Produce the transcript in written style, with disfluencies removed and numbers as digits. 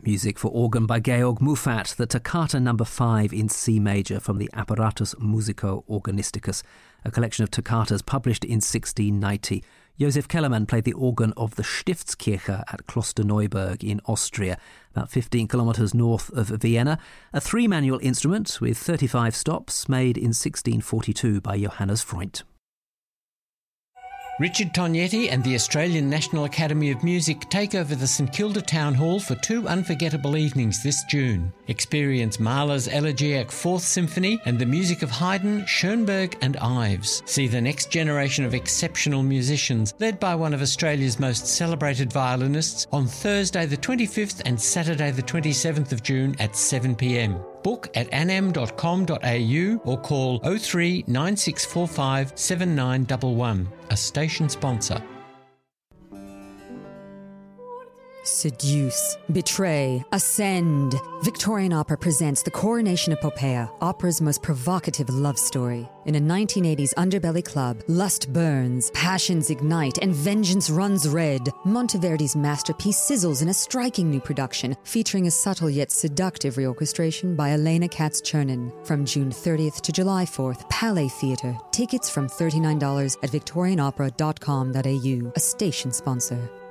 Music for organ by Georg Muffat, the Toccata No. 5 in C major from the Apparatus Musico Organisticus, a collection of toccatas published in 1690. Josef Kellermann played the organ of the Stiftskirche at Klosterneuburg in Austria, about 15 kilometres north of Vienna, a three-manual instrument with 35 stops, made in 1642 by Johannes Freund. Richard Tognetti and the Australian National Academy of Music take over the St Kilda Town Hall for 2 unforgettable evenings this June. Experience Mahler's Elegiac Fourth Symphony and the music of Haydn, Schoenberg and Ives. See the next generation of exceptional musicians, led by one of Australia's most celebrated violinists, on Thursday the 25th and Saturday the 27th of June at 7 p.m. Book at anam.com.au or call 03 9645 7911. A station sponsor. Seduce, betray, ascend. Victorian Opera presents the Coronation Epopea, opera's most provocative love story. In a 1980s underbelly club, lust burns, passions ignite, and vengeance runs red. Monteverdi's masterpiece sizzles in a striking new production, featuring a subtle yet seductive reorchestration by Elena Katz-Chernin. From June 30th to July 4th, Palais Theatre. Tickets from $39 at victorianopera.com.au, a station sponsor.